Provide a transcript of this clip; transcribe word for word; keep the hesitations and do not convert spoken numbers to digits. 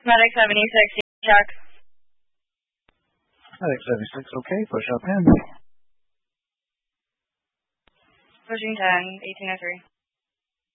Medic seventy-six, check. Medic seventy-six, okay, push up in. Pushing ten, eighteen oh three.